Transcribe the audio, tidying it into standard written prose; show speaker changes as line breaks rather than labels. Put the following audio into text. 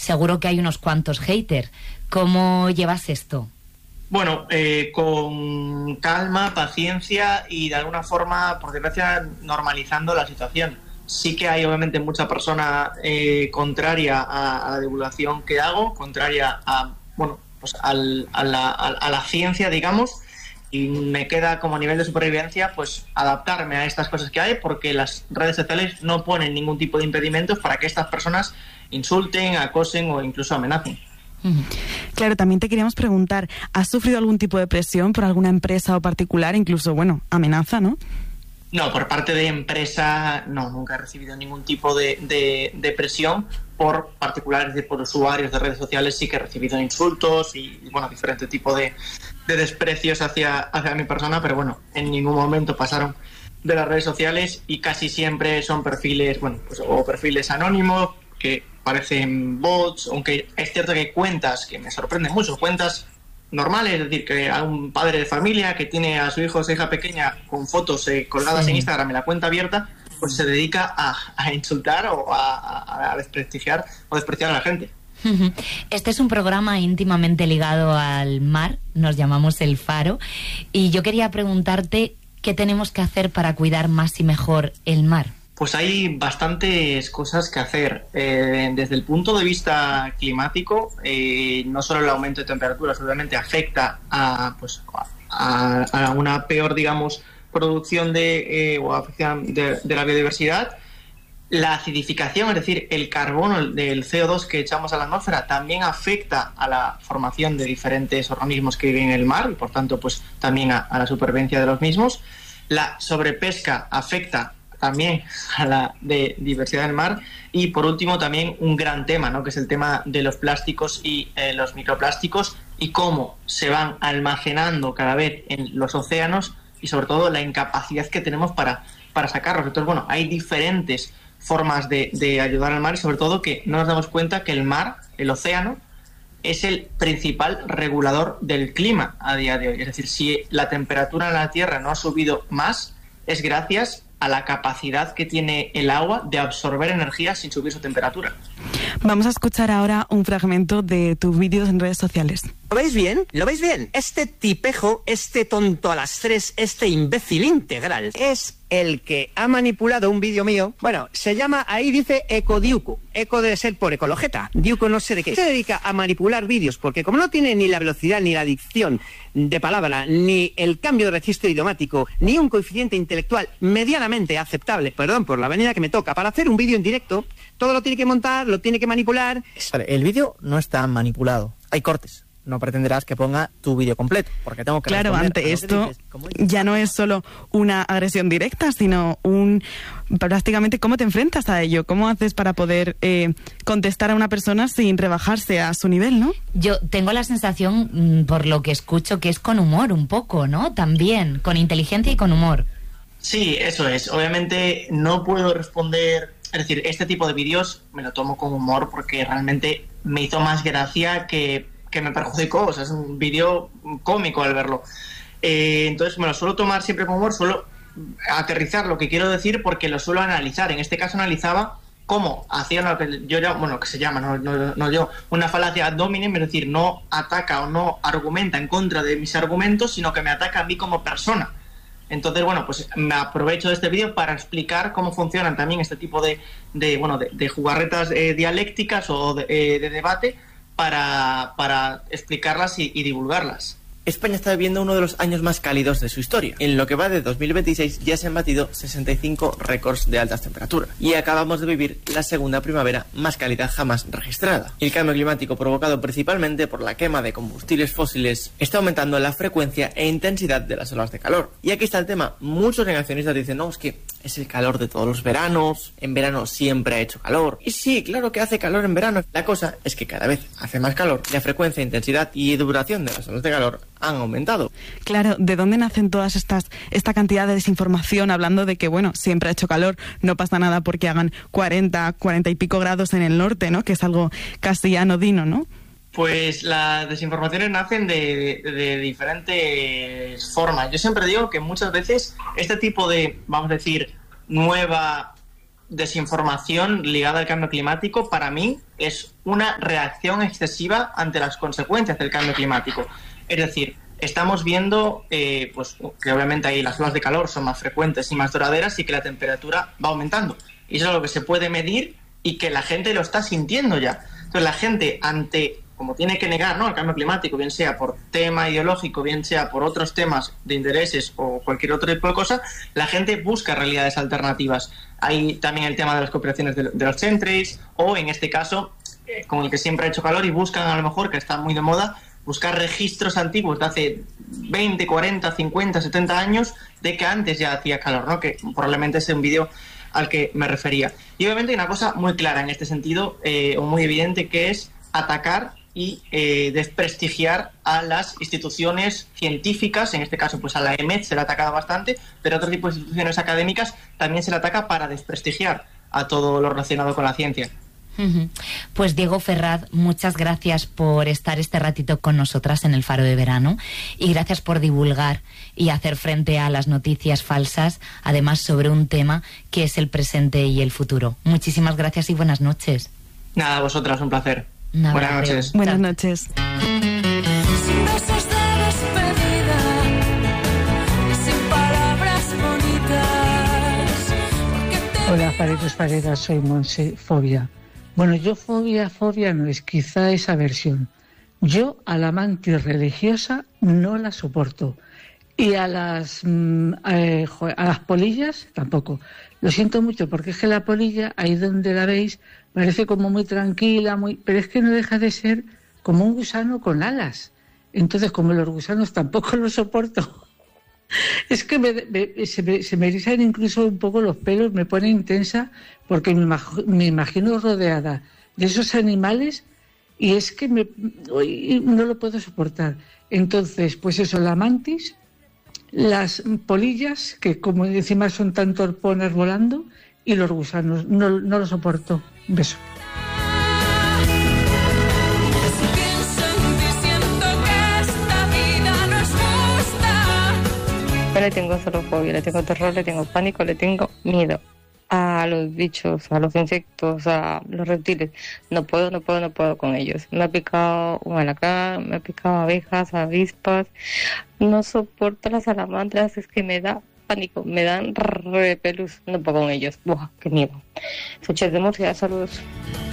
seguro que hay unos cuantos haters. ¿Cómo llevas esto?
Bueno, con calma, paciencia y de alguna forma, por desgracia, normalizando la situación. Sí que hay obviamente mucha persona contraria a la divulgación que hago, contraria a, bueno, pues a la ciencia, digamos, y me queda como nivel de supervivencia pues adaptarme a estas cosas que hay, porque las redes sociales no ponen ningún tipo de impedimentos para que estas personas insulten, acosen o incluso amenacen.
Claro, también te queríamos preguntar, ¿has sufrido algún tipo de presión por alguna empresa o particular, incluso, bueno, amenaza, ¿no?
No, por parte de empresa no, nunca he recibido ningún tipo de presión. Por particulares, por usuarios de redes sociales sí que he recibido insultos y bueno, diferente tipo de desprecios hacia mi persona, pero bueno, en ningún momento pasaron de las redes sociales y casi siempre son perfiles, bueno, pues o perfiles anónimos que parecen bots, aunque es cierto que hay cuentas que me sorprenden mucho, cuentas normales, es decir, que a un padre de familia que tiene a su hijo o su hija pequeña con fotos colgadas en Instagram en la cuenta abierta, pues se dedica a insultar o a desprestigiar o despreciar a la gente.
Este es un programa íntimamente ligado al mar, nos llamamos El Faro, y yo quería preguntarte qué tenemos que hacer para cuidar más y mejor el mar.
Pues hay bastantes cosas que hacer. Desde el punto de vista climático, no solo el aumento de temperaturas obviamente afecta a una peor, digamos, producción o afección de la biodiversidad. La acidificación, es decir, el carbono del CO2 que echamos a la atmósfera, también afecta a la formación de diferentes organismos que viven en el mar y, por tanto, pues también a la supervivencia de los mismos. La sobrepesca afecta también a la diversidad del mar. Y por último también un gran tema, ¿no?, que es el tema de los plásticos y los microplásticos y cómo se van almacenando cada vez en los océanos y sobre todo la incapacidad que tenemos para sacarlos. Entonces, bueno, hay diferentes formas de ayudar al mar y sobre todo que no nos damos cuenta que el mar, el océano, es el principal regulador del clima a día de hoy. Es decir, si la temperatura en la Tierra no ha subido más, es gracias a la capacidad que tiene el agua de absorber energía sin subir su temperatura.
Vamos a escuchar ahora un fragmento de tus vídeos en redes sociales.
¿Lo veis bien? ¿Lo veis bien? Este tipejo, este tonto a las tres, este imbécil integral, es el que ha manipulado un vídeo mío. Bueno, se llama, ahí dice Ecodiuco. Eco debe ser por ecologeta. Diuco no sé de qué. Se dedica a manipular vídeos porque como no tiene ni la velocidad, ni la dicción de palabra, ni el cambio de registro idiomático, ni un coeficiente intelectual medianamente aceptable, perdón por la venida que me toca, para hacer un vídeo en directo, todo lo tiene que montar, lo tiene que manipular.
El vídeo no está manipulado. Hay cortes. No pretenderás que ponga tu vídeo completo, porque tengo que
claro, ante esto ya no es solo una agresión directa, sino prácticamente cómo te enfrentas a ello, cómo haces para poder contestar a una persona sin rebajarse a su nivel, ¿no?
Yo tengo la sensación, por lo que escucho, que es con humor un poco, ¿no? También, con inteligencia y con humor.
Sí, eso es. Obviamente no puedo responder, es decir, este tipo de vídeos me lo tomo con humor porque realmente me hizo más gracia que me perjudicó, o sea, es un vídeo cómico al verlo. Entonces me lo suelo tomar siempre con humor, suelo aterrizar lo que quiero decir porque lo suelo analizar. En este caso analizaba cómo hacía lo que yo llamo, bueno, que se llama, una falacia ad hominem, es decir, no ataca o no argumenta en contra de mis argumentos, sino que me ataca a mí como persona. Entonces, bueno, pues me aprovecho de este vídeo para explicar cómo funcionan también este tipo de jugarretas dialécticas o de debate, para explicarlas y divulgarlas.
España está viviendo uno de los años más cálidos de su historia. En lo que va de 2026 ya se han batido 65 récords de altas temperaturas. Y acabamos de vivir la segunda primavera más cálida jamás registrada. El cambio climático provocado principalmente por la quema de combustibles fósiles está aumentando la frecuencia e intensidad de las olas de calor. Y aquí está el tema. Muchos negacionistas dicen, no, es que es el calor de todos los veranos, en verano siempre ha hecho calor. Y sí, claro que hace calor en verano. La cosa es que cada vez hace más calor. La frecuencia, intensidad y duración de las olas de calor han aumentado.
Claro, ¿de dónde nacen todas esta cantidad de desinformación hablando de que, bueno, siempre ha hecho calor, no pasa nada porque hagan 40 y pico grados en el norte, ¿no? Que es algo casi anodino, ¿no?
Pues las desinformaciones nacen de diferentes formas. Yo siempre digo que muchas veces este tipo de, vamos a decir, nueva desinformación ligada al cambio climático, para mí, es una reacción excesiva ante las consecuencias del cambio climático. Es decir, estamos viendo pues que obviamente ahí las olas de calor son más frecuentes y más duraderas y que la temperatura va aumentando. Y eso es algo que se puede medir y que la gente lo está sintiendo ya. Entonces la gente, como tiene que negar, ¿no?, el cambio climático, bien sea por tema ideológico, bien sea por otros temas de intereses o cualquier otro tipo de cosa, la gente busca realidades alternativas. Hay también el tema de las cooperaciones de los chemtrails, o en este caso, con el que siempre ha hecho calor, y buscan a lo mejor, que está muy de moda, buscar registros antiguos de hace 20, 40, 50, 70 años de que antes ya hacía calor, ¿no?, que probablemente es un vídeo al que me refería. Y obviamente hay una cosa muy clara en este sentido, o muy evidente, que es atacar y desprestigiar a las instituciones científicas. En este caso, pues a la EMET se le ha atacado bastante, pero a otro tipo de instituciones académicas también se le ataca para desprestigiar a todo lo relacionado con la ciencia.
Pues Diego Ferraz, muchas gracias por estar este ratito con nosotras en el Faro de Verano, y gracias por divulgar y hacer frente a las noticias falsas, además sobre un tema que es el presente y el futuro. Muchísimas gracias y buenas noches.
Nada, a vosotras, un placer.
Buenas noches.
Buenas noches.
Sin besos de despedida, sin palabras bonitas.
Hola, paredes, soy Monse. Fobia. Bueno, yo fobia no es, quizá es aversión. Yo a la mantis religiosa no la soporto. Y a las polillas tampoco. Lo siento mucho, porque es que la polilla, ahí donde la veis, parece como muy tranquila, pero es que no deja de ser como un gusano con alas. Entonces, como los gusanos tampoco los soporto, es que se me erizan incluso un poco los pelos, me pone intensa, porque me imagino rodeada de esos animales y es que no lo puedo soportar. Entonces, pues eso, la mantis, las polillas, que como encima son tan torponas volando, y los gusanos, no lo soporto. Un beso.
No le tengo solo fobia, le tengo terror, le tengo pánico, le tengo miedo a los bichos, a los insectos, a los reptiles. No puedo con ellos. Me ha picado un alacrán, me ha picado abejas, avispas. No soporto las salamandras, es que me da pánico, me dan repelús. No puedo con ellos. ¡Buah, qué miedo! Suches de Murcia, saludos.